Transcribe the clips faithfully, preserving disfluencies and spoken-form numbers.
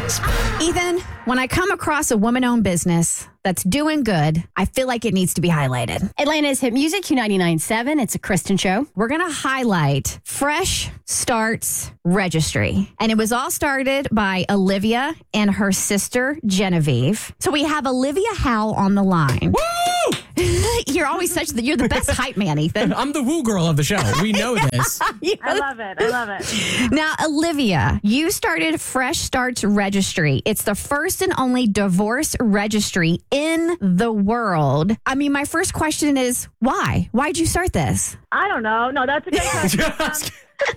Ethan, when I come across a woman-owned business that's doing good, I feel like it needs to be highlighted. Atlanta's hit music, Q ninety-nine point seven. It's a Kristen show. We're going to highlight Fresh Starts Registry. And it was all started by Olivia and her sister, Genevieve. So we have Olivia Howe on the line. Woo! You're always such the, you're the best hype man, Ethan. I'm the woo girl of the show. We know this. I love it. I love it. Now, Olivia, you started Fresh Starts Registry. It's the first and only divorce registry in the world. I mean, my first question is, why? Why'd you start this? I don't know. No, that's a good question. Um,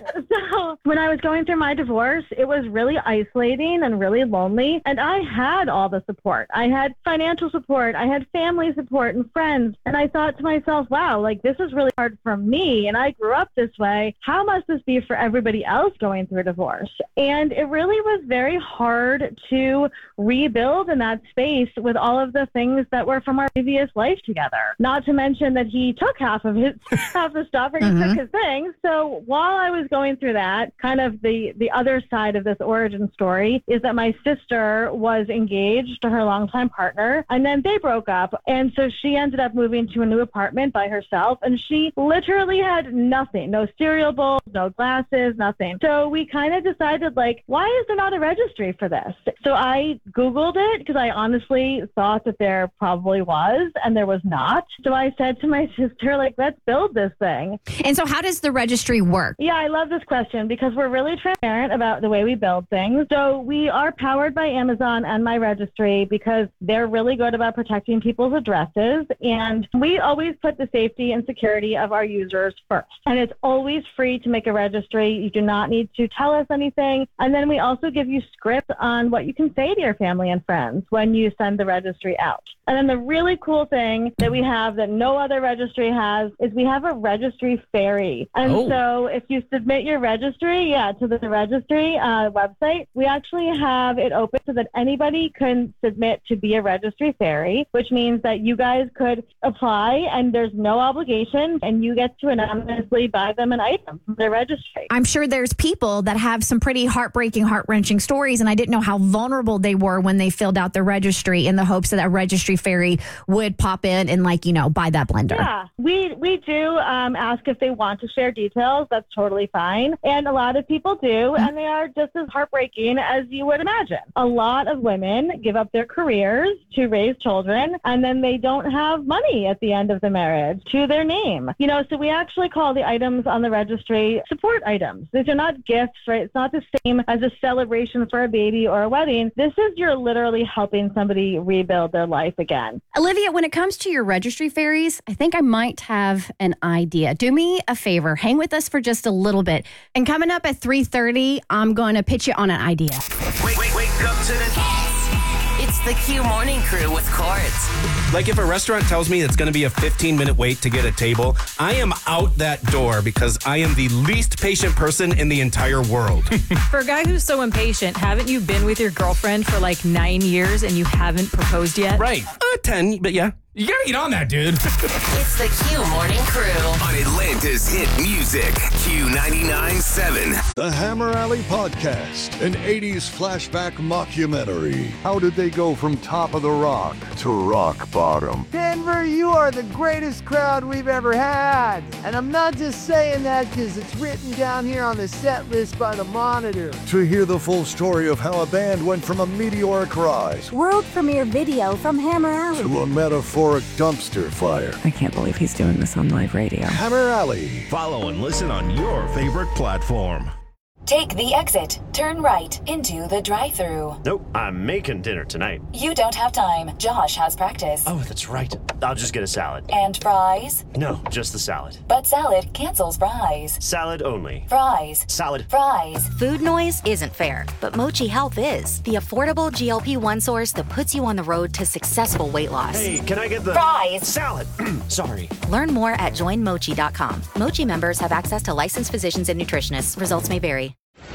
so when I was going through my divorce, it was really isolating and really lonely. And I had all the support. I had financial support. I had family support and friends. And I thought to myself, wow, like this is really hard for me. And I grew up this way. How must this be for everybody else going through a divorce? And it really was very hard to rebuild in that space with all of the things that were from our previous life together. Not to mention that he took half of his half the stuff and he Mhm. took his things. So while I was going through that, kind of the, the other side of this origin story is that my sister was engaged to her longtime partner, and then they broke up. And so she ended up moving to a new apartment by herself, and she literally had nothing, no cereal bowls, no glasses, nothing. So we kind of decided, like, why is there not a registry for this? So I Googled it because I honestly thought that there probably was, and there was not. So I said to my sister, like, let's build this thing. And so how does the registry work? Yeah, I love this question because we're really transparent about the way we build things. So we are powered by Amazon and my registry because they're really good about protecting people's addresses. And we always put the safety and security of our users first. And it's always free to make a registry. You do not need to tell us anything. And then we also give you scripts on what you can say to your family and friends when you send the registry out. And then the really cool thing that we have that no other registry has is we have a registry fairy. And Oh. so if you submit your registry, yeah, to the registry uh, website, we actually have it open so that anybody can submit to be a registry fairy, which means that you guys could apply and there's no obligation and you get to anonymously buy them an item from the registry. I'm sure there's people that have some pretty heartbreaking, heart-wrenching stories, and I didn't know how vulnerable they were when they filled out the registry in the hopes that a registry fairy would pop in and, like, you know, buy that blender. Yeah, we we do um, ask if they want to share details. That's totally fine. And a lot of people do, and they are just as heartbreaking as you would imagine. A lot of women give up their careers to raise children, and then they don't have money at the end of the marriage to their name. You know, so we actually call the items on the registry support items. These are not gifts, right? It's not the same as a celebration for a baby or a wedding. This is you're literally helping somebody rebuild their life again. Olivia, when it comes to your registry fairies, I think I might have an idea. Do me a favor. Hang with us for just a little bit. And coming up at three thirty, I'm going to pitch you on an idea. Wake, wake, wake up to the... It's the Q Morning Crew with Court. Like if a restaurant tells me it's going to be a fifteen minute wait to get a table, I am out that door because I am the least patient person in the entire world. For a guy who's so impatient, haven't you been with your girlfriend for like nine years and you haven't proposed yet? Right. Uh, ten, but yeah. You gotta get on that, dude. It's the Q Morning Crew on Atlanta's hit music, Q ninety-nine point seven. The Hammer Alley Podcast, an eighties flashback mockumentary. How did they go from top of the rock to rock bottom? Denver, you are the greatest crowd we've ever had. And I'm not just saying that because it's written down here on the set list by the Monitor. To hear the full story of how a band went from a meteoric rise World premiere video from Hammer Alley to a metaphoric dumpster fire. I can't believe he's doing this on live radio. Hammer Alley. Follow and listen on your favorite platform. Take the exit. Turn right into the drive-thru. Nope, I'm making dinner tonight. You don't have time. Josh has practice. Oh, that's right. I'll just get a salad. And fries? No, just the salad. But salad cancels fries. Salad only. Fries. Salad. Fries. Food noise isn't fair, but Mochi Health is. The affordable G L P one source that puts you on the road to successful weight loss. Hey, can I get the... Fries. Salad. Sorry. Learn more at join mochi dot com. Mochi members have access to licensed physicians and nutritionists. Results may vary.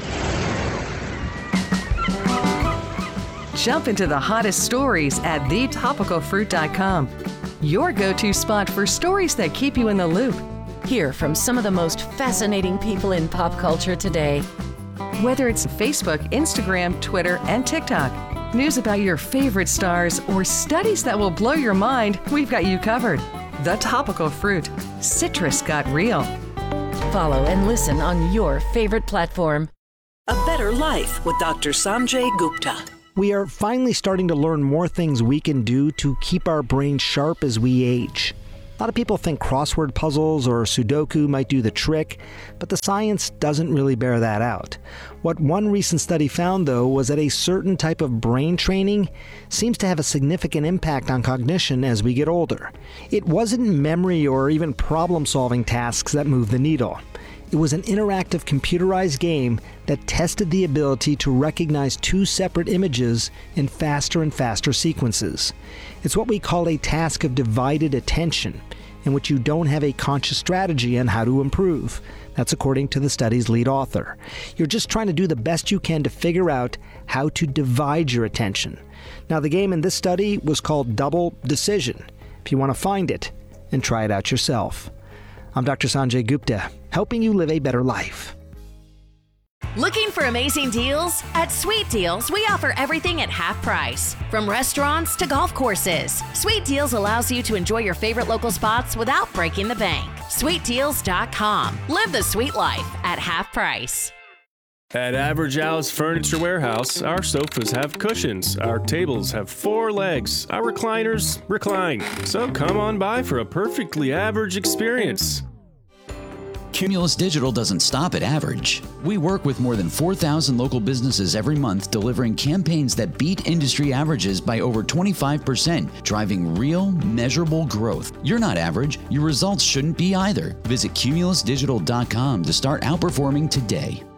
Jump into the hottest stories at the topical fruit dot com. Your go-to spot for stories that keep you in the loop. Hear from some of the most fascinating people in pop culture today. Whether it's Facebook, Instagram, Twitter, and TikTok, news about your favorite stars, or studies that will blow your mind, we've got you covered. The Topical Fruit. Citrus got real. Follow and listen on your favorite platform. A Better Life with Doctor Sanjay Gupta. We are finally starting to learn more things we can do to keep our brains sharp as we age. A lot of people think crossword puzzles or Sudoku might do the trick, but the science doesn't really bear that out. What one recent study found, though, was that a certain type of brain training seems to have a significant impact on cognition as we get older. It wasn't memory or even problem-solving tasks that moved the needle. It was an interactive computerized game that tested the ability to recognize two separate images in faster and faster sequences. It's what we call a task of divided attention, in which you don't have a conscious strategy on how to improve. That's according to the study's lead author. You're just trying to do the best you can to figure out how to divide your attention. Now, the game in this study was called Double Decision. If you want to find it and try it out yourself. I'm Doctor Sanjay Gupta, helping you live a better life. Looking for amazing deals? At Sweet Deals, we offer everything at half price. From restaurants to golf courses, Sweet Deals allows you to enjoy your favorite local spots without breaking the bank. sweet deals dot com. Live the sweet life at half price. At Average Al's Furniture Warehouse, our sofas have cushions, our tables have four legs, our recliners recline. So come on by for a perfectly average experience. Cumulus Digital doesn't stop at average. We work with more than four thousand local businesses every month, delivering campaigns that beat industry averages by over twenty-five percent, driving real, measurable growth. You're not average. Your results shouldn't be either. Visit cumulus digital dot com to start outperforming today.